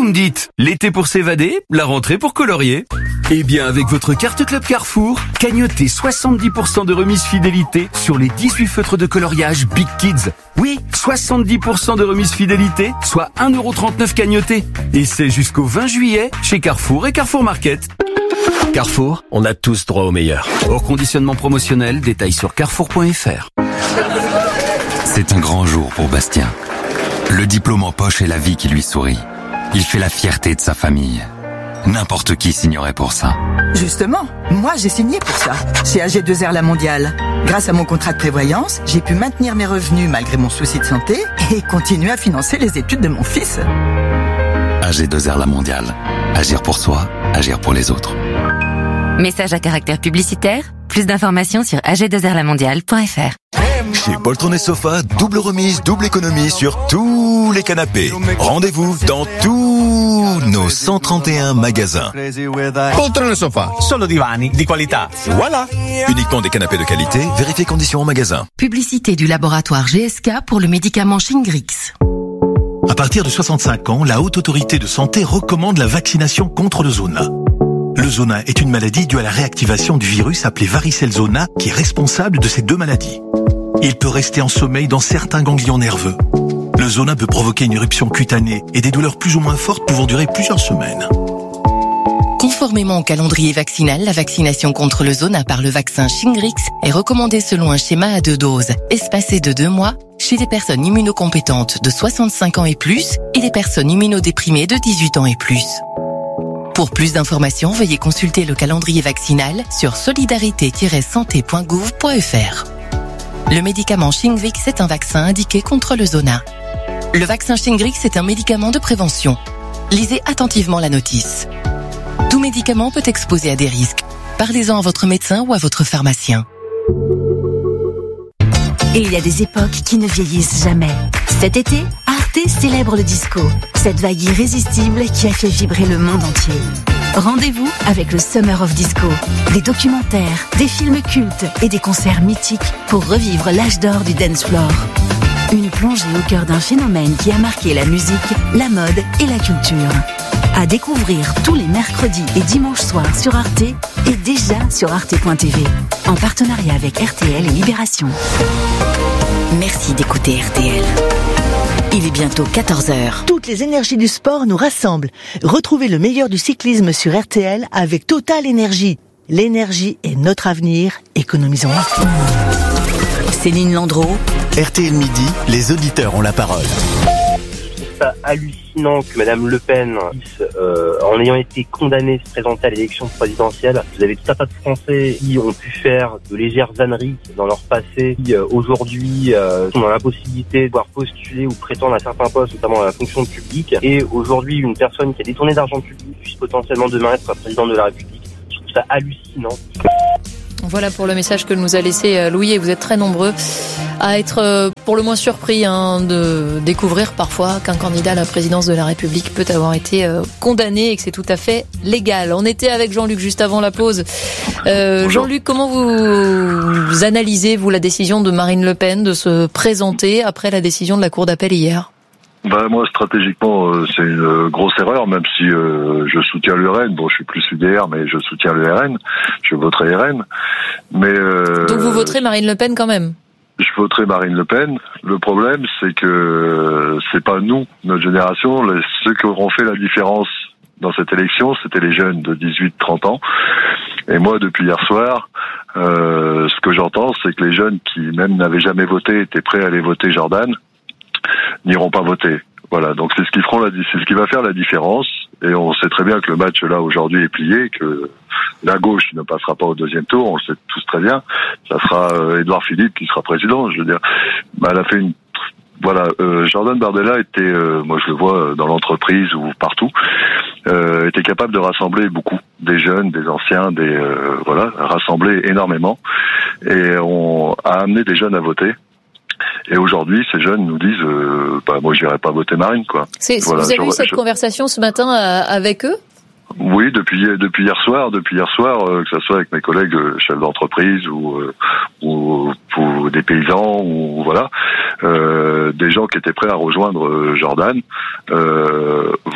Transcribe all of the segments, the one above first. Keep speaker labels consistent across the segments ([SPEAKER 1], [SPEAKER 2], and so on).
[SPEAKER 1] vous me dites, l'été pour s'évader, la rentrée pour colorier. Eh bien, avec votre carte Club Carrefour, cagnotez 70% de remise fidélité sur les 18 feutres de coloriage Big Kids. Oui, 70% de remise fidélité, soit 1,39€ cagnoté. Et c'est jusqu'au 20 juillet chez Carrefour et Carrefour Market. Carrefour, on a tous droit au meilleur. Hors conditionnement promotionnel, détails sur carrefour.fr.
[SPEAKER 2] C'est un grand jour pour Bastien. Le diplôme en poche et la vie qui lui sourit. Il fait la fierté de sa famille. N'importe qui signerait pour ça.
[SPEAKER 3] Justement, moi j'ai signé pour ça, chez AG2R La Mondiale. Grâce à mon contrat de prévoyance, j'ai pu maintenir mes revenus malgré mon souci de santé et continuer à financer les études de mon fils.
[SPEAKER 2] AG2R La Mondiale. Agir pour soi, agir pour les autres.
[SPEAKER 4] Message à caractère publicitaire. Plus d'informations sur ag2rlamondiale.fr.
[SPEAKER 5] Chez Poltron et Sofa, double remise, double économie sur tous les canapés. Rendez-vous dans tous nos 131 magasins.
[SPEAKER 6] Poltron et Sofa, solo divani di qualità. Voilà.
[SPEAKER 5] Uniquement des canapés de qualité, vérifiez conditions en magasin.
[SPEAKER 7] Publicité du laboratoire GSK pour le médicament Shingrix.
[SPEAKER 8] À partir de 65 ans, la Haute Autorité de Santé recommande la vaccination contre le zona. Le zona est une maladie due à la réactivation du virus appelé varicelle zona qui est responsable de ces deux maladies. Il peut rester en sommeil dans certains ganglions nerveux. Le zona peut provoquer une éruption cutanée et des douleurs plus ou moins fortes pouvant durer plusieurs semaines.
[SPEAKER 7] Conformément au calendrier vaccinal, la vaccination contre le zona par le vaccin Shingrix est recommandée selon un schéma à 2 doses, espacé de 2 mois, chez les personnes immunocompétentes de 65 ans et plus et les personnes immunodéprimées de 18 ans et plus. Pour plus d'informations, veuillez consulter le calendrier vaccinal sur solidarité-santé.gouv.fr. Le médicament Shingrix est un vaccin indiqué contre le zona. Le vaccin Shingrix est un médicament de prévention. Lisez attentivement la notice. Tout médicament peut exposer à des risques. Parlez-en à votre médecin ou à votre pharmacien.
[SPEAKER 9] Et il y a des époques qui ne vieillissent jamais. Cet été, Arte célèbre le disco, cette vague irrésistible qui a fait vibrer le monde entier. Rendez-vous avec le Summer of Disco. Des documentaires, des films cultes et des concerts mythiques pour revivre l'âge d'or du dance floor. Une plongée au cœur d'un phénomène qui a marqué la musique, la mode et la culture. À découvrir tous les mercredis et dimanches soirs sur Arte et déjà sur arte.tv. En partenariat avec RTL et Libération. Merci d'écouter RTL. Il est bientôt 14h.
[SPEAKER 10] Toutes les énergies du sport nous rassemblent. Retrouvez le meilleur du cyclisme sur RTL avec Total Énergie. L'énergie est notre avenir. Économisons-la.
[SPEAKER 9] Céline Landreau.
[SPEAKER 5] RTL Midi, les auditeurs ont la parole.
[SPEAKER 11] Hallucinant que Madame Le Pen, en ayant été condamnée, se présenter à l'élection présidentielle. Vous avez tout un tas de Français qui ont pu faire de légères âneries dans leur passé, qui aujourd'hui sont dans l'impossibilité de pouvoir postuler ou prétendre à certains postes, notamment à la fonction publique. Et aujourd'hui, une personne qui a détourné d'argent public puisse potentiellement demain être président de la République. Je trouve ça hallucinant.
[SPEAKER 12] Voilà pour le message que nous a laissé Louis, et vous êtes très nombreux à être pour le moins surpris de découvrir parfois qu'un candidat à la présidence de la République peut avoir été condamné et que c'est tout à fait légal. On était avec Jean-Luc juste avant la pause. Jean-Luc, comment vous analysez, vous, la décision de Marine Le Pen de se présenter après la décision de la Cour d'appel hier ?
[SPEAKER 13] Moi, stratégiquement, c'est une grosse erreur, même si je soutiens le RN. Bon, je suis plus UDR, mais je soutiens le RN. Je voterai RN. Mais
[SPEAKER 12] donc vous voterez Marine Le Pen quand même ?
[SPEAKER 13] Je voterai Marine Le Pen. Le problème, c'est que c'est pas nous, notre génération. Ceux qui auront fait la différence dans cette élection, c'était les jeunes de 18-30 ans. Et moi, depuis hier soir, ce que j'entends, c'est que les jeunes qui même n'avaient jamais voté étaient prêts à aller voter Jordan, n'iront pas voter. Voilà, donc c'est ce qui va faire la différence. Et on sait très bien que le match là aujourd'hui est plié, que la gauche ne passera pas au deuxième tour. On le sait tous très bien. Ça sera Édouard Philippe qui sera président. Je veux dire, elle a fait une. Voilà, Jordan Bardella était, moi je le vois dans l'entreprise ou partout, était capable de rassembler beaucoup, des jeunes, des anciens, rassembler énormément, et on a amené des jeunes à voter. Et aujourd'hui, ces jeunes nous disent, moi, j'irai pas voter Marine, quoi.
[SPEAKER 12] Vous avez eu cette conversation ce matin avec eux ?
[SPEAKER 13] Oui, depuis hier soir, que ce soit avec mes collègues chefs d'entreprise ou des paysans ou des gens qui étaient prêts à rejoindre Jordan,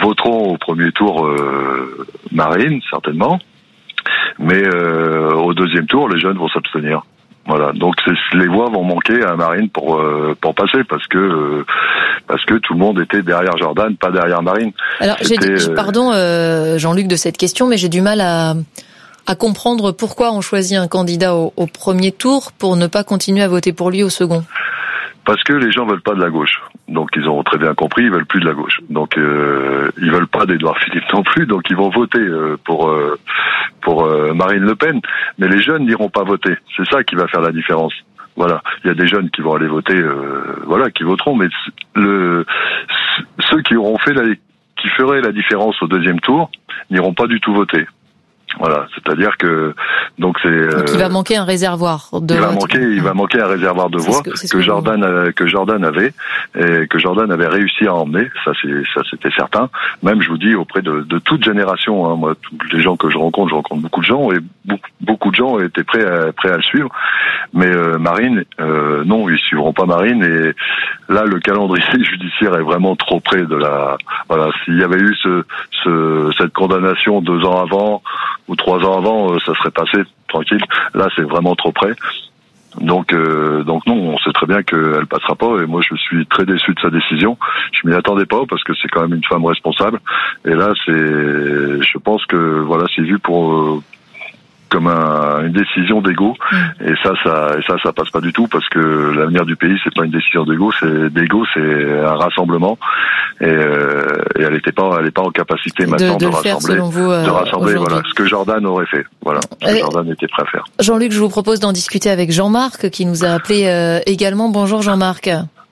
[SPEAKER 13] voteront au premier tour Marine, certainement. Mais au deuxième tour, les jeunes vont s'abstenir. Voilà, donc les voix vont manquer à Marine pour passer parce que tout le monde était derrière Jordan, pas derrière Marine.
[SPEAKER 12] Alors pardon Jean-Luc de cette question, mais j'ai du mal à comprendre pourquoi on choisit un candidat au premier tour pour ne pas continuer à voter pour lui au second.
[SPEAKER 13] Parce que les gens veulent pas de la gauche. Donc ils ont très bien compris, ils veulent plus de la gauche. Donc ils veulent pas d'Édouard Philippe non plus, donc ils vont voter pour Marine Le Pen. Mais les jeunes n'iront pas voter. C'est ça qui va faire la différence. Voilà, il y a des jeunes qui vont aller voter, qui voteront, mais ceux qui auront qui feraient la différence au deuxième tour n'iront pas du tout voter. Voilà, c'est-à-dire que donc il
[SPEAKER 12] va manquer un réservoir de voix.
[SPEAKER 13] Il va manquer un réservoir de voix que Jordan avait réussi à emmener, ça c'était certain. Même je vous dis auprès de toute génération, moi tous les gens que je rencontre beaucoup de gens et beaucoup de gens étaient prêts à le suivre. Mais Marine non, ils suivront pas Marine et là le calendrier judiciaire est vraiment trop près de s'il y avait eu cette condamnation 2 ans avant ou 3 ans avant, ça serait passé tranquille. Là, c'est vraiment trop près. Donc non, on sait très bien qu'elle passera pas. Et moi, je suis très déçu de sa décision. Je m'y attendais pas parce que c'est quand même une femme responsable. Et là, je pense que c'est vu comme une décision d'égo. Et ça passe pas du tout parce que l'avenir du pays, c'est pas une décision d'égo, c'est un rassemblement. Et elle est pas en capacité maintenant de rassembler, ce que Jordan aurait fait. Voilà, ce que Jordan était prêt à faire.
[SPEAKER 12] Jean-Luc, je vous propose d'en discuter avec Jean-Marc qui nous a appelé également. Bonjour Jean-Marc.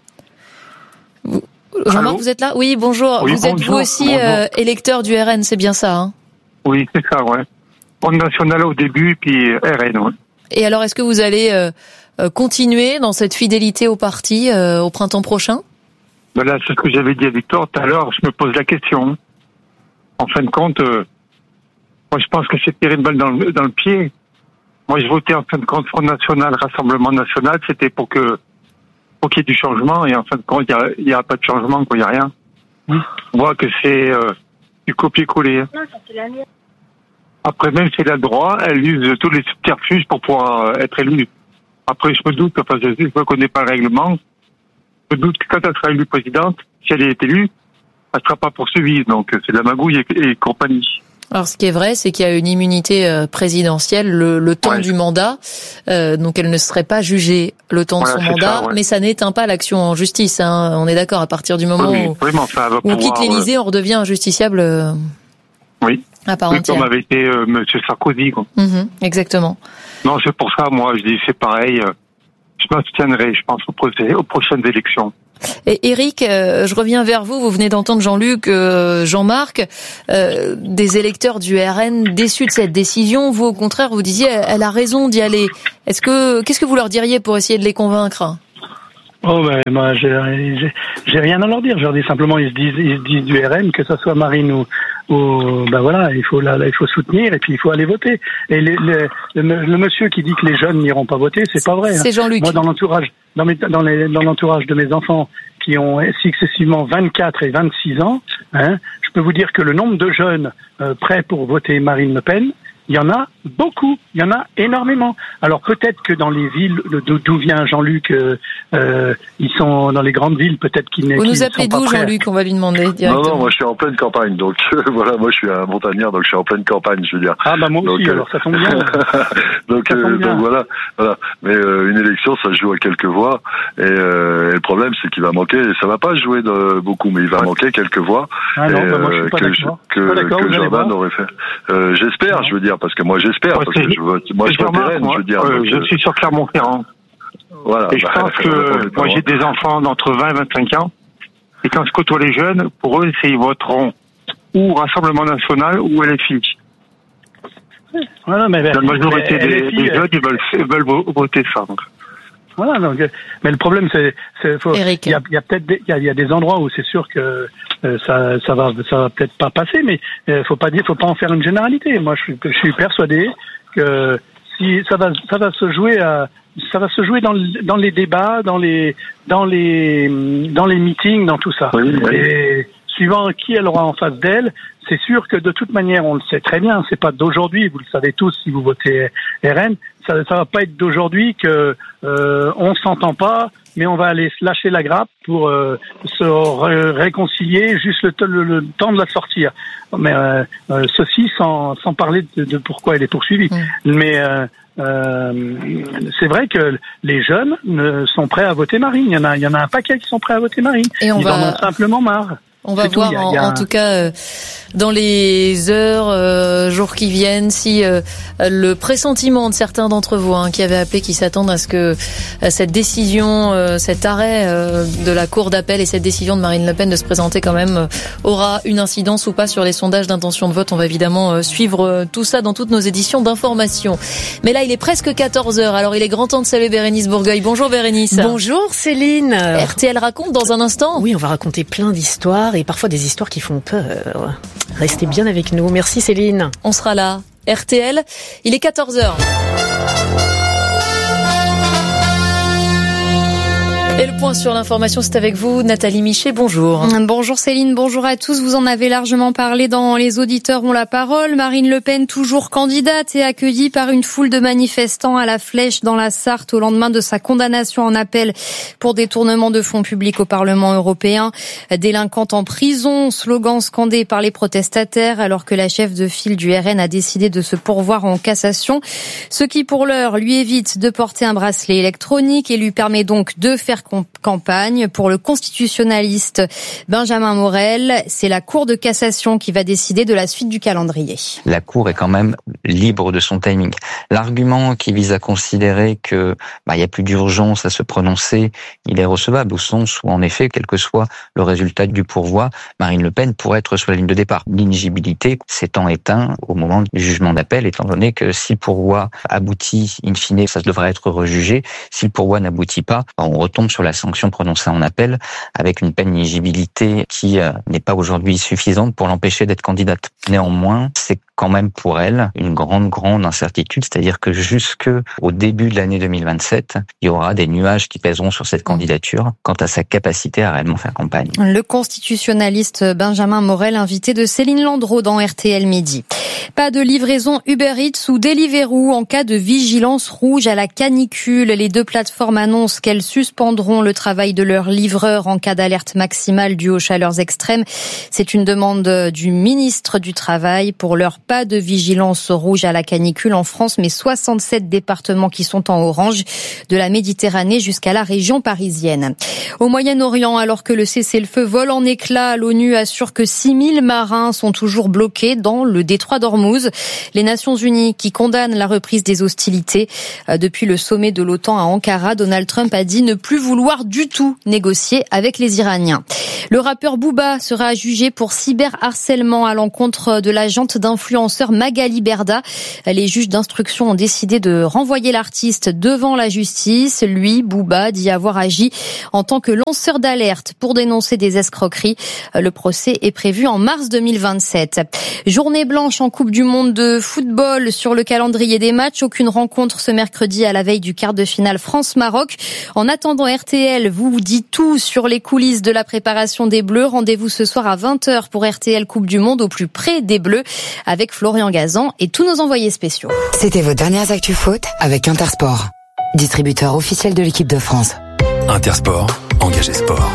[SPEAKER 12] Jean-Marc, vous êtes là? Oui, bonjour. Oui, vous êtes vous aussi électeur du RN, c'est bien ça, hein? Oui, c'est ça, ouais. Front National au début, puis RN, ouais. Et alors, est-ce que vous allez continuer dans cette fidélité au parti au printemps prochain? Ben là, c'est ce que j'avais dit à Victor tout à l'heure, je me pose la question. En fin de compte, moi je pense que c'est tirer une balle dans le pied. Moi je votais en fin de compte Front National, Rassemblement National, c'était pour qu'il y ait du changement, et en fin de compte, il n'y a pas de changement, il n'y a rien. On voit que c'est du copier-coller. Non, ça c'est la mienne. Après, même si elle a le droit, elle use tous les subterfuges pour pouvoir être élue. Après, je me doute, je ne connais pas le règlement, je me doute que quand elle sera élue présidente, si elle est élue, elle ne sera pas poursuivie. Donc, c'est de la magouille et compagnie. Alors, ce qui est vrai, c'est qu'il y a une immunité présidentielle le temps du mandat. Donc, elle ne serait pas jugée le temps de son mandat, mais ça n'éteint pas l'action en justice. Hein. On est d'accord, à partir du moment où on quitte l'Élysée, on redevient un justiciable à part entière. Comme avait été Monsieur Sarkozy. Quoi. Exactement. Non, c'est pour ça, moi, je dis, c'est pareil. Je m'abstiendrai, je pense, aux prochaines élections. Et Eric, je reviens vers vous. Vous venez d'entendre Jean-Luc, Jean-Marc, des électeurs du RN déçus de cette décision. Vous, au contraire, vous disiez, elle a raison d'y aller. Qu'est-ce que vous leur diriez pour essayer de les convaincre?
[SPEAKER 14] Moi, j'ai rien à leur dire. Je leur dis simplement, ils se disent du RN, que ce soit Marine ou il faut soutenir et puis il faut aller voter. Et le monsieur qui dit que les jeunes n'iront pas voter, c'est pas vrai. C'est Jean-Luc. Moi, dans l'entourage de mes enfants qui ont successivement 24 et 26 ans, je peux vous dire que le nombre de jeunes prêts pour voter Marine Le Pen, il y en a beaucoup, il y en a énormément. Alors peut-être que dans les villes d'où vient Jean-Luc, ils sont dans les grandes villes, peut-être qu'ils ne sont pas prêts. Vous nous appelez d'où, Jean-Luc? On va lui demander directement.
[SPEAKER 13] Non, moi je suis en pleine campagne, donc voilà, moi je suis un montagnard, donc je suis en pleine campagne, je veux dire. Ah bah moi aussi, alors ça tombe bien. donc voilà. Mais une élection, ça se joue à quelques voix, et le problème c'est qu'il va manquer, ça va pas jouer de beaucoup, mais il va manquer quelques voix. Ah non, moi je suis pas d'accord. Que Jordan aurait fait. J'espère, je veux dire, parce que moi j'espère, parce que je vote RN, je veux dire. Je suis sur Clermont-Ferrand. Voilà. Et je pense que moi j'ai des enfants d'entre 20 et 25 ans, et quand je côtoie les jeunes, pour eux, ils voteront ou Rassemblement National ou LFI. Voilà, mais la majorité des jeunes, ils veulent voter ça. Donc. Voilà, donc, mais le problème, il y a des endroits où c'est sûr que ça va peut-être pas passer, mais faut pas en faire une généralité. Moi, je suis persuadé que si ça va se jouer dans les débats, dans les meetings, dans tout ça. Oui. Et
[SPEAKER 14] suivant qui elle aura en face d'elle, c'est sûr que de toute manière, on le sait très bien, c'est pas d'aujourd'hui, vous le savez tous si vous votez RN, ça va pas être d'aujourd'hui que on s'entend pas, mais on va aller se lâcher la grappe pour se réconcilier juste le temps de la sortir. Mais ceci sans parler de pourquoi elle est poursuivie. Mais c'est vrai que les jeunes sont prêts à voter Marine. Il y en a un paquet qui sont prêts à voter Marine. Ils en ont simplement marre.
[SPEAKER 12] On va voir en tout cas dans les heures, jours qui viennent, si le pressentiment de certains d'entre vous qui avaient appelé, qui s'attendent à ce que cette décision, cet arrêt de la Cour d'appel et cette décision de Marine Le Pen de se présenter quand même aura une incidence ou pas sur les sondages d'intention de vote. On va évidemment suivre tout ça dans toutes nos éditions d'information. Mais là, il est presque 14h, alors il est grand temps de saluer Bérénice Bourgueil. Bonjour Bérénice.
[SPEAKER 15] Bonjour Céline.
[SPEAKER 12] RTL raconte dans un instant.
[SPEAKER 15] Oui, on va raconter plein d'histoires. Et parfois des histoires qui font peur. Restez bien avec nous. Merci Céline.
[SPEAKER 12] On sera là. RTL, il est 14h. Et le point sur l'information, c'est avec vous, Nathalie Michet, bonjour.
[SPEAKER 16] Bonjour Céline, bonjour à tous. Vous en avez largement parlé dans Les auditeurs ont la parole. Marine Le Pen, toujours candidate et accueillie par une foule de manifestants à la Flèche dans la Sarthe au lendemain de sa condamnation en appel pour détournement de fonds publics au Parlement européen. Délinquante en prison, slogan scandé par les protestataires alors que la chef de file du RN a décidé de se pourvoir en cassation. Ce qui pour l'heure lui évite de porter un bracelet électronique et lui permet donc de faire campagne. Pour le constitutionnaliste Benjamin Morel, c'est la Cour de cassation qui va décider de la suite du calendrier.
[SPEAKER 17] La Cour est quand même libre de son timing. L'argument qui vise à considérer que il y a plus d'urgence à se prononcer, il est recevable au sens où en effet, quel que soit le résultat du pourvoi, Marine Le Pen pourrait être sur la ligne de départ. L'inéligibilité s'étant éteint au moment du jugement d'appel, étant donné que si le pourvoi aboutit in fine, ça devrait être rejugé. Si le pourvoi n'aboutit pas, on retombe sur la sanction prononcée en appel avec une peine d'éligibilité qui n'est pas aujourd'hui suffisante pour l'empêcher d'être candidate. Néanmoins, c'est quand même pour elle une grande incertitude, c'est-à-dire que jusque au début de l'année 2027, il y aura des nuages qui pèseront sur cette candidature quant à sa capacité à réellement faire campagne.
[SPEAKER 16] Le constitutionnaliste Benjamin Morel, invité de Céline Landreau dans RTL Midi. Pas de livraison Uber Eats ou Deliveroo en cas de vigilance rouge à la canicule. Les deux plateformes annoncent qu'elles suspendront le travail de leurs livreurs en cas d'alerte maximale due aux chaleurs extrêmes. C'est une demande du ministre du Travail. Pour l'heure, pas de vigilance rouge à la canicule en France, mais 67 départements qui sont en orange, de la Méditerranée jusqu'à la région parisienne. Au Moyen-Orient, alors que le cessez-le-feu vole en éclats, l'ONU assure que 6000 marins sont toujours bloqués dans le détroit d'Ormuz. Les Nations Unies qui condamnent la reprise des hostilités. Depuis le sommet de l'OTAN à Ankara, Donald Trump a dit ne plus vouloir du tout négocier avec les Iraniens. Le rappeur Booba sera jugé pour cyberharcèlement à l'encontre de l'agente d'influenceur Magali Berda. Les juges d'instruction ont décidé de renvoyer l'artiste devant la justice. Lui, Booba, dit avoir agi en tant que lanceur d'alerte pour dénoncer des escroqueries. Le procès est prévu en mars 2027. Journée blanche en Coupe du Monde de football sur le calendrier des matchs. Aucune rencontre ce mercredi à la veille du quart de finale France-Maroc. En attendant, RTL vous dit tout sur les coulisses de la préparation des Bleus. Rendez-vous ce soir à 20h pour RTL Coupe du Monde au plus près des Bleus avec Florian Gazan et tous nos envoyés spéciaux.
[SPEAKER 18] C'était vos dernières actus foot avec Intersport, distributeur officiel de l'équipe de France.
[SPEAKER 5] Intersport, engagé sport.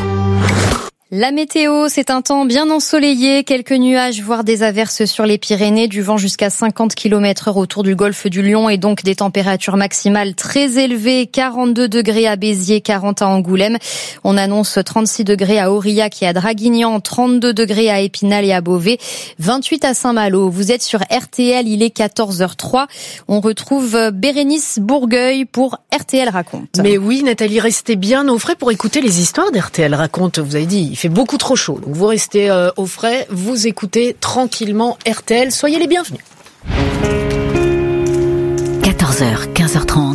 [SPEAKER 16] La météo, c'est un temps bien ensoleillé, quelques nuages, voire des averses sur les Pyrénées, du vent jusqu'à 50 km/h autour du golfe du Lion et donc des températures maximales très élevées, 42 degrés à Béziers, 40 à Angoulême. On annonce 36 degrés à Aurillac et à Draguignan, 32 degrés à Épinal et à Beauvais, 28 à Saint-Malo. Vous êtes sur RTL, il est 14h03. On retrouve Bérénice Bourgueil pour RTL Raconte.
[SPEAKER 15] Mais oui, Nathalie, restez bien au frais pour écouter les histoires d'RTL Raconte. Vous avez dit, il fait beaucoup trop chaud. Donc vous restez au frais, vous écoutez tranquillement RTL. Soyez les bienvenus.
[SPEAKER 9] 14h, 15h30,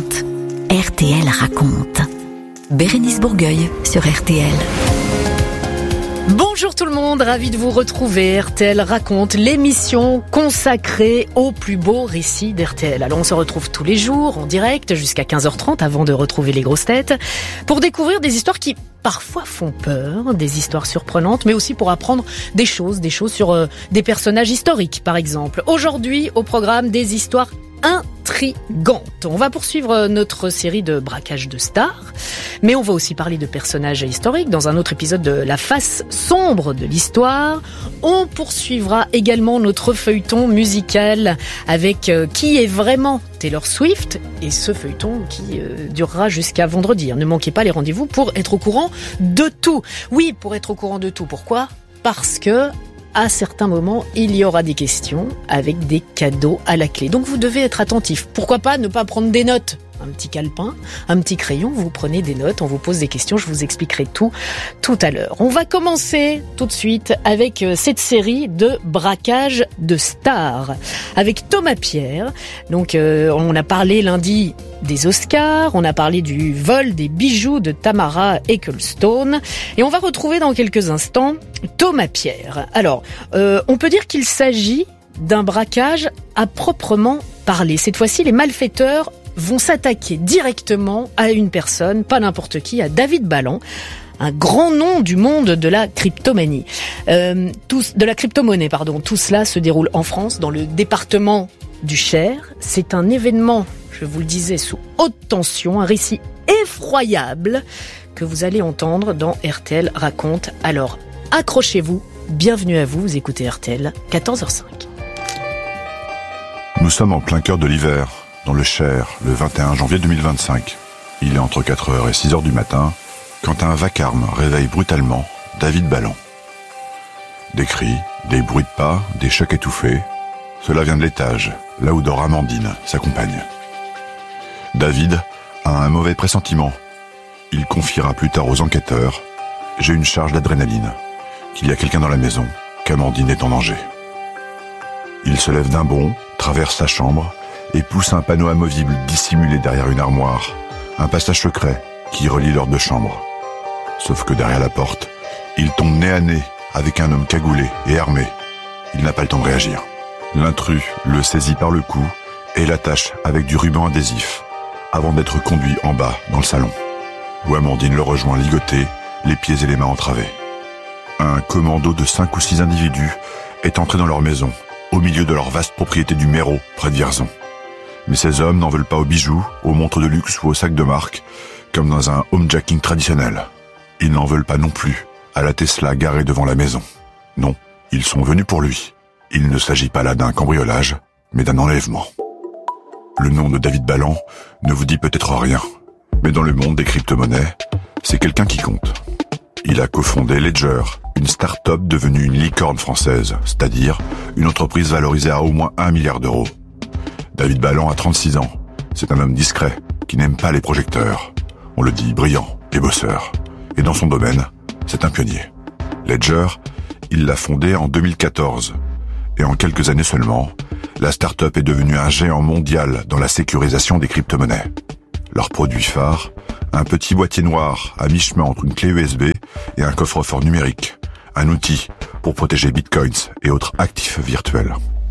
[SPEAKER 9] RTL Raconte. Bérénice Bourgueil sur RTL.
[SPEAKER 15] Bonjour tout le monde, ravi de vous retrouver. RTL raconte, l'émission consacrée aux plus beaux récits d'RTL. Alors on se retrouve tous les jours en direct jusqu'à 15h30 avant de retrouver les grosses têtes pour découvrir des histoires qui parfois font peur, des histoires surprenantes, mais aussi pour apprendre des choses sur des personnages historiques par exemple. Aujourd'hui au programme des histoires intrigante. On va poursuivre notre série de braquages de stars, mais on va aussi parler de personnages historiques dans un autre épisode de La face sombre de l'histoire. On poursuivra également notre feuilleton musical avec Qui est vraiment Taylor Swift, et ce feuilleton qui durera jusqu'à vendredi. Ne manquez pas les rendez-vous pour être au courant de tout. Oui, pour être au courant de tout. Pourquoi ? Parce que à certains moments, il y aura des questions avec des cadeaux à la clé. Donc vous devez être attentif. Pourquoi pas ne pas prendre des notes ? Un petit calepin, un petit crayon, vous prenez des notes, on vous pose des questions, je vous expliquerai tout à l'heure. On va commencer tout de suite avec cette série de braquages de stars avec Thomas Pierre. Donc on a parlé lundi des Oscars, on a parlé du vol des bijoux de Tamara Ecclestone et on va retrouver dans quelques instants Thomas Pierre. Alors, on peut dire qu'il s'agit d'un braquage à proprement parler. Cette fois-ci, les malfaiteurs vont s'attaquer directement à une personne, pas n'importe qui, à David Ballan, un grand nom du monde de la cryptomanie. De la crypto-monnaie, pardon. Tout cela se déroule en France, dans le département du Cher. C'est un événement, je vous le disais, sous haute tension, un récit effroyable que vous allez entendre dans RTL Raconte. Alors, accrochez-vous, bienvenue à vous, vous écoutez RTL, 14h05.
[SPEAKER 19] Nous sommes en plein cœur de l'hiver, dans le Cher, le 21 janvier 2025. Il est entre 4h et 6h du matin, quand un vacarme réveille brutalement David Ballan. Des cris, des bruits de pas, des chocs étouffés, cela vient de l'étage, là où dort Amandine, sa compagne. David a un mauvais pressentiment. Il confiera plus tard aux enquêteurs « J'ai une charge d'adrénaline, qu'il y a quelqu'un dans la maison, qu'Amandine est en danger ». Il se lève d'un bond, traverse sa chambre et pousse un panneau amovible dissimulé derrière une armoire, un passage secret qui relie leurs deux chambres. Sauf que derrière la porte, il tombe nez à nez avec un homme cagoulé et armé. Il n'a pas le temps de réagir. L'intrus le saisit par le cou et l'attache avec du ruban adhésif, avant d'être conduit en bas dans le salon, où Amandine le rejoint ligoté, les pieds et les mains entravés. Un commando de 5 ou 6 individus est entré dans leur maison, au milieu de leur vaste propriété du Méro, près de Vierzon. Mais ces hommes n'en veulent pas aux bijoux, aux montres de luxe ou aux sacs de marque, comme dans un homejacking traditionnel. Ils n'en veulent pas non plus à la Tesla garée devant la maison. Non, ils sont venus pour lui. Il ne s'agit pas là d'un cambriolage, mais d'un enlèvement. Le nom de David Ballan ne vous dit peut-être rien, mais dans le monde des crypto-monnaies, c'est quelqu'un qui compte. Il a cofondé Ledger, une start-up devenue une licorne française, c'est-à-dire une entreprise valorisée à au moins 1 milliard d'euros. David Ballan a 36 ans. C'est un homme discret, qui n'aime pas les projecteurs. On le dit brillant et bosseur. Et dans son domaine, c'est un pionnier. Ledger, il l'a fondé en 2014. Et en quelques années seulement, la start-up est devenue un géant mondial dans la sécurisation des crypto-monnaies. Leur produit phare, un petit boîtier noir à mi-chemin entre une clé USB et un coffre-fort numérique. Un outil pour protéger bitcoins et autres actifs virtuels.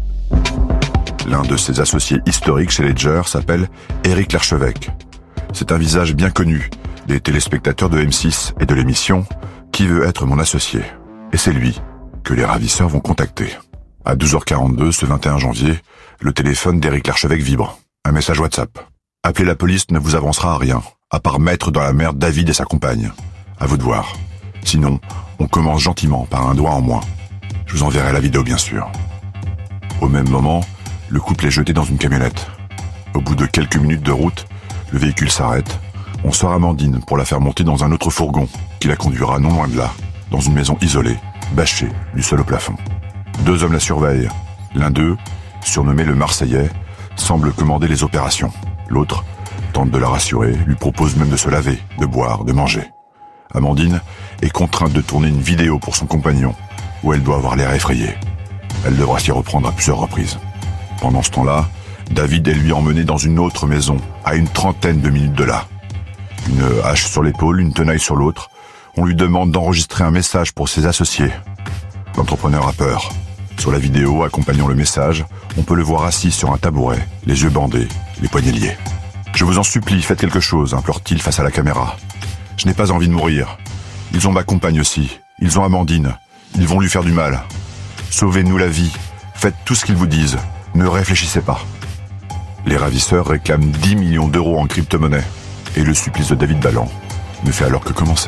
[SPEAKER 19] L'un de ses associés historiques chez Ledger s'appelle Éric Larchevêque. C'est un visage bien connu des téléspectateurs de M6 et de l'émission « Qui veut être mon associé ?» Et c'est lui que les ravisseurs vont contacter. À 12h42, ce 21 janvier, le téléphone d'Éric Larchevêque vibre. Un message WhatsApp. « Appeler la police ne vous avancera à rien, à part mettre dans la merde David et sa compagne. À vous de voir. Sinon, on commence gentiment par un doigt en moins. Je vous enverrai la vidéo bien sûr. » Au même moment, le couple est jeté dans une camionnette. Au bout de quelques minutes de route, le véhicule s'arrête. On sort Amandine pour la faire monter dans un autre fourgon qui la conduira non loin de là, dans une maison isolée, bâchée, du sol au plafond. 2 hommes la surveillent. L'un d'eux, surnommé le Marseillais, semble commander les opérations. L'autre tente de la rassurer, lui propose même de se laver, de boire, de manger. Amandine est contrainte de tourner une vidéo pour son compagnon, où elle doit avoir l'air effrayée. Elle devra s'y reprendre à plusieurs reprises. Pendant ce temps-là, David est lui emmené dans une autre maison, à une 30aine de minutes de là. Une hache sur l'épaule, une tenaille sur l'autre, On lui demande d'enregistrer un message pour ses associés. L'entrepreneur a peur. Sur la vidéo accompagnant le message, on peut le voir assis sur un tabouret, les yeux bandés, les poignets liés. « Je vous en supplie, faites quelque chose », implore-t-il face à la caméra. « Je n'ai pas envie de mourir. Ils ont ma compagne aussi. Ils ont Amandine. Ils vont lui faire du mal. Sauvez-nous la vie. Faites tout ce qu'ils vous disent. Ne réfléchissez pas. » Les ravisseurs réclament 10 millions d'euros en crypto-monnaie. Et le supplice de David Balland ne fait alors que commencer.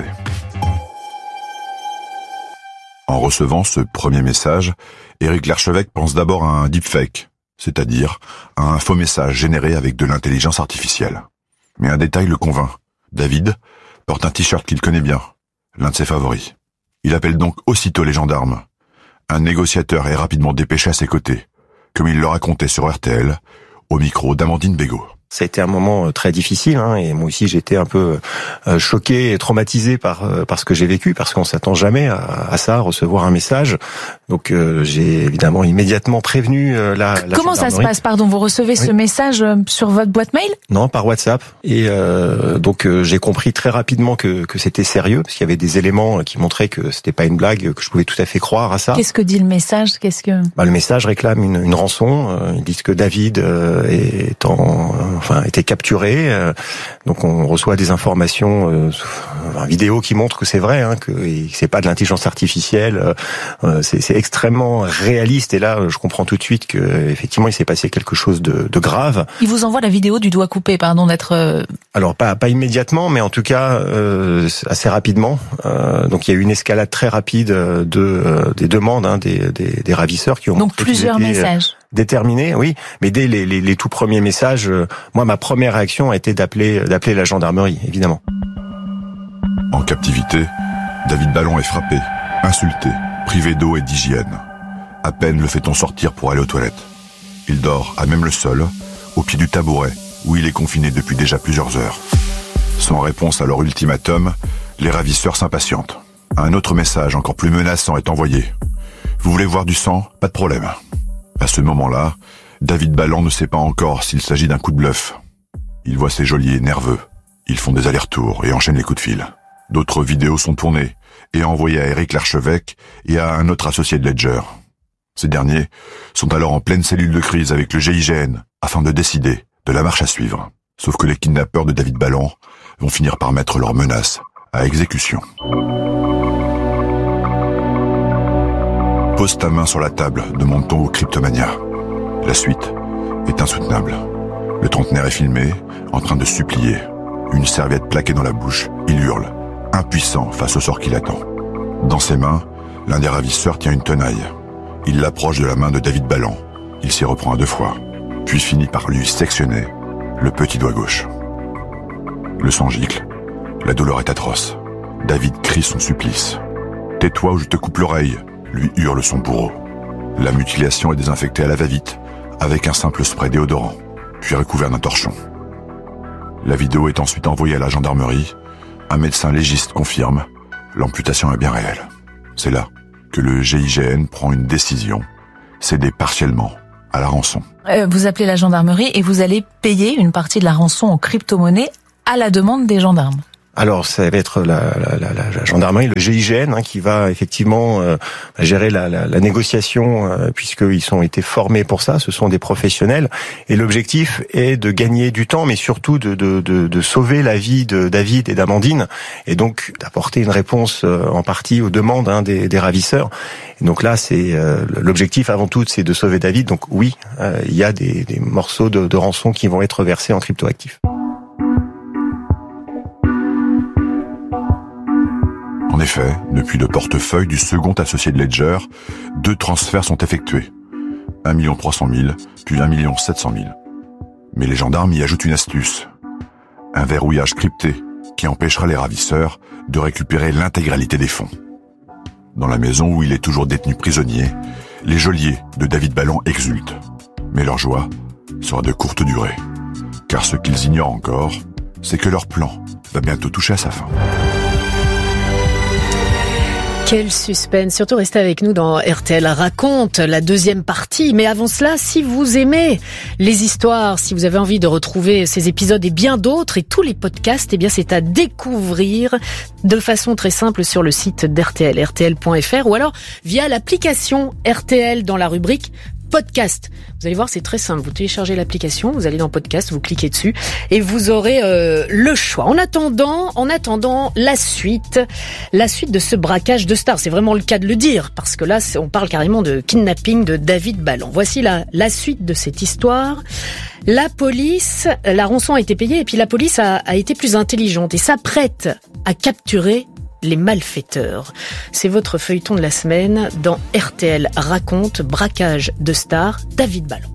[SPEAKER 19] En recevant ce premier message, Éric Larchevêque pense d'abord à un deepfake, c'est-à-dire à un faux message généré avec de l'intelligence artificielle. Mais un détail le convainc. David porte un t-shirt qu'il connaît bien, l'un de ses favoris. Il appelle donc aussitôt les gendarmes. Un négociateur est rapidement dépêché à ses côtés, comme il le racontait sur RTL, au micro d'Amandine Bégaud.
[SPEAKER 20] Ça a été un moment très difficile, et moi aussi j'étais un peu choqué et traumatisé par ce que j'ai vécu, parce qu'on s'attend jamais à ça, à recevoir un message. Donc j'ai évidemment immédiatement prévenu la
[SPEAKER 21] Comment ça se passe, pardon, vous recevez ce message sur votre boîte mail ?
[SPEAKER 20] Non, par WhatsApp. Et donc j'ai compris très rapidement que c'était sérieux, parce qu'il y avait des éléments qui montraient que c'était pas une blague, que je pouvais tout à fait croire à ça.
[SPEAKER 21] Qu'est-ce que dit le message ?
[SPEAKER 20] Le message réclame une rançon. Ils disent que David était capturé. Donc on reçoit des informations vidéo qui montrent que c'est vrai, que c'est pas de l'intelligence artificielle. C'est extrêmement réaliste. Et là, je comprends tout de suite que effectivement, il s'est passé quelque chose de grave.
[SPEAKER 21] Il vous envoie la vidéo du doigt coupé, pardon d'être.
[SPEAKER 20] Alors pas immédiatement, mais en tout cas assez rapidement. Donc il y a eu une escalade très rapide des demandes des ravisseurs qui ont
[SPEAKER 21] donc plusieurs messages.
[SPEAKER 20] Déterminé, oui, mais dès les tout premiers messages, moi ma première réaction a été d'appeler la gendarmerie, évidemment.
[SPEAKER 19] En captivité, David Balland est frappé, insulté, privé d'eau et d'hygiène. À peine le fait-on sortir pour aller aux toilettes. Il dort à même le sol, au pied du tabouret, où il est confiné depuis déjà plusieurs heures. Sans réponse à leur ultimatum, les ravisseurs s'impatientent. Un autre message encore plus menaçant est envoyé. Vous voulez voir du sang ? Pas de problème. À ce moment-là, David Balland ne sait pas encore s'il s'agit d'un coup de bluff. Il voit ses geôliers nerveux. Ils font des allers-retours et enchaînent les coups de fil. D'autres vidéos sont tournées et envoyées à Éric Larchevêque et à un autre associé de Ledger. Ces derniers sont alors en pleine cellule de crise avec le GIGN afin de décider de la marche à suivre. Sauf que les kidnappeurs de David Balland vont finir par mettre leurs menaces à exécution. Pose ta main sur la table, demande-t-on au Cryptomania. La suite est insoutenable. Le trentenaire est filmé, en train de supplier. Une serviette plaquée dans la bouche, il hurle, impuissant face au sort qui l'attend. Dans ses mains, l'un des ravisseurs tient une tenaille. Il l'approche de la main de David Balland. Il s'y reprend à 2 fois, puis finit par lui sectionner le petit doigt gauche. Le sang gicle, la douleur est atroce. David crie son supplice. « Tais-toi ou je te coupe l'oreille !» lui hurle son bourreau. La mutilation est désinfectée à la va-vite, avec un simple spray déodorant, puis recouvert d'un torchon. La vidéo est ensuite envoyée à la gendarmerie. Un médecin légiste confirme, l'amputation est bien réelle. C'est là que le GIGN prend une décision, céder partiellement à la rançon.
[SPEAKER 21] Vous appelez la gendarmerie et vous allez payer une partie de la rançon en crypto-monnaie à la demande des gendarmes.
[SPEAKER 20] Alors ça va être la gendarmerie, le GIGN, qui va effectivement gérer la négociation, puisqu'ils ont été formés pour ça. Ce sont des professionnels, et l'objectif est de gagner du temps, mais surtout de sauver la vie de David et d'Amandine, et donc d'apporter une réponse en partie aux demandes des ravisseurs. Et donc là, c'est l'objectif avant tout, c'est de sauver David. Donc oui, il y a des morceaux de rançon qui vont être versés en cryptoactifs.
[SPEAKER 19] En effet, depuis le portefeuille du second associé de Ledger, 2 transferts sont effectués. 1 300 000, puis 1 700 000. Mais les gendarmes y ajoutent une astuce. Un verrouillage crypté qui empêchera les ravisseurs de récupérer l'intégralité des fonds. Dans la maison où il est toujours détenu prisonnier, les geôliers de David Balland exultent. Mais leur joie sera de courte durée. Car ce qu'ils ignorent encore, c'est que leur plan va bientôt toucher à sa fin.
[SPEAKER 15] Quel suspense, surtout restez avec nous dans RTL Raconte, la deuxième partie. Mais avant cela, si vous aimez les histoires, si vous avez envie de retrouver ces épisodes et bien d'autres et tous les podcasts, eh bien c'est à découvrir de façon très simple sur le site d'RTL, rtl.fr, ou alors via l'application RTL dans la rubrique podcast. Vous allez voir, c'est très simple. Vous téléchargez l'application, vous allez dans podcast, vous cliquez dessus et vous aurez le choix. En attendant la suite de ce braquage de stars. C'est vraiment le cas de le dire parce que là, on parle carrément de kidnapping de David Ballon. Voici la suite de cette histoire. La police, la rançon a été payée et puis la police a été plus intelligente et s'apprête à capturer les malfaiteurs. C'est votre feuilleton de la semaine dans RTL Raconte, braquage de stars, David Ballon.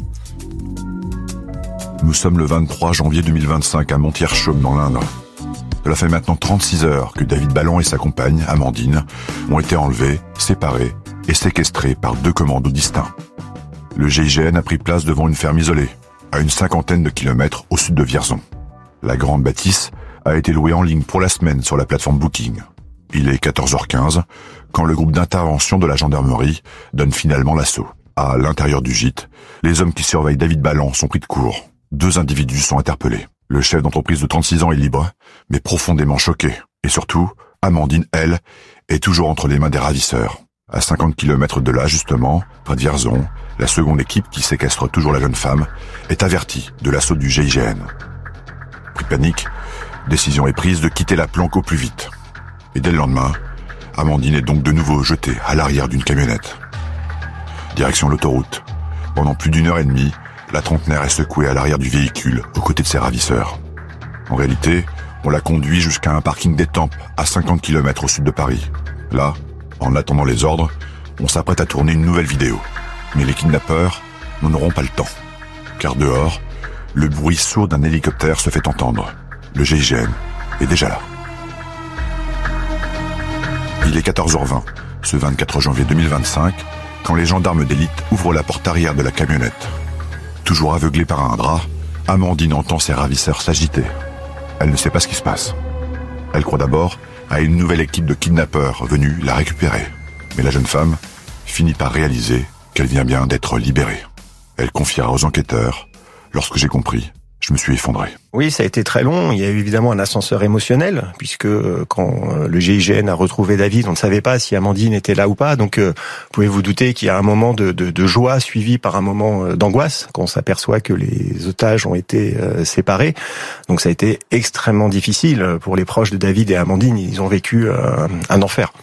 [SPEAKER 19] Nous sommes le 23 janvier 2025 à Montier-Chaume dans l'Indre. Cela fait maintenant 36 heures que David Ballon et sa compagne, Amandine, ont été enlevés, séparés et séquestrés par 2 commandos distincts. Le GIGN a pris place devant une ferme isolée, à une 50aine de kilomètres au sud de Vierzon. La grande bâtisse a été louée en ligne pour la semaine sur la plateforme Booking. Il est 14h15 quand le groupe d'intervention de la gendarmerie donne finalement l'assaut. À l'intérieur du gîte, les hommes qui surveillent David Ballon sont pris de court. 2 individus sont interpellés. Le chef d'entreprise de 36 ans est libre, mais profondément choqué. Et surtout, Amandine, elle, est toujours entre les mains des ravisseurs. À 50 km de là, justement, près de Vierzon, la seconde équipe qui séquestre toujours la jeune femme est avertie de l'assaut du GIGN. Pris de panique, décision est prise de quitter la planque au plus vite. Et dès le lendemain, Amandine est donc de nouveau jetée à l'arrière d'une camionnette. Direction l'autoroute. Pendant plus d'1 heure et demie, la trentenaire est secouée à l'arrière du véhicule, aux côtés de ses ravisseurs. En réalité, on la conduit jusqu'à un parking d'Étampes, à 50 km au sud de Paris. Là, en attendant les ordres, on s'apprête à tourner une nouvelle vidéo. Mais les kidnappeurs n'en auront pas le temps. Car dehors, le bruit sourd d'un hélicoptère se fait entendre. Le GIGN est déjà là. Il est 14h20, ce 24 janvier 2025, quand les gendarmes d'élite ouvrent la porte arrière de la camionnette. Toujours aveuglée par un drap, Amandine entend ses ravisseurs s'agiter. Elle ne sait pas ce qui se passe. Elle croit d'abord à une nouvelle équipe de kidnappeurs venus la récupérer. Mais la jeune femme finit par réaliser qu'elle vient bien d'être libérée. Elle confiera aux enquêteurs « Lorsque j'ai compris, je me suis effondré ».
[SPEAKER 20] Oui, ça a été très long. Il y a eu évidemment un ascenseur émotionnel, puisque quand le GIGN a retrouvé David, on ne savait pas si Amandine était là ou pas. Donc, vous pouvez vous douter qu'il y a un moment de joie suivi par un moment d'angoisse, quand on s'aperçoit que les otages ont été séparés. Donc, ça a été extrêmement difficile pour les proches de David et Amandine. Ils ont vécu un enfer.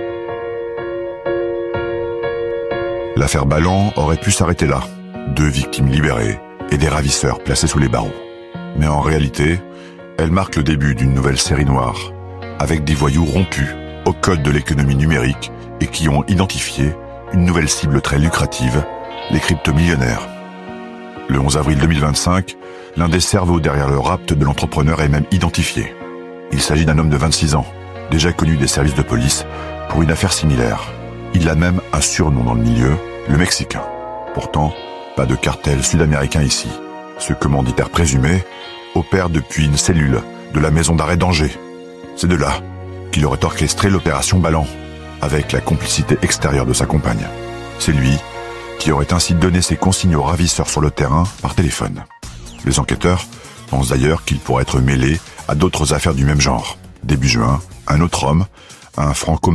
[SPEAKER 19] L'affaire Ballon aurait pu s'arrêter là. 2 victimes libérées et des ravisseurs placés sous les barreaux. Mais en réalité, elle marque le début d'une nouvelle série noire, avec des voyous rompus au code de l'économie numérique et qui ont identifié une nouvelle cible très lucrative, les crypto-millionnaires. Le 11 avril 2025, l'un des cerveaux derrière le rapt de l'entrepreneur est même identifié. Il s'agit d'un homme de 26 ans, déjà connu des services de police pour une affaire similaire. Il a même un surnom dans le milieu, le Mexicain. Pourtant, pas de cartel sud-américain ici. Ce commanditaire présumé opère depuis une cellule de la maison d'arrêt d'Angers. C'est de là qu'il aurait orchestré l'opération Ballon, avec la complicité extérieure de sa compagne. C'est lui qui aurait ainsi donné ses consignes aux ravisseurs sur le terrain par téléphone. Les enquêteurs pensent d'ailleurs qu'il pourrait être mêlé à d'autres affaires du même genre. Début juin, un autre homme, un franco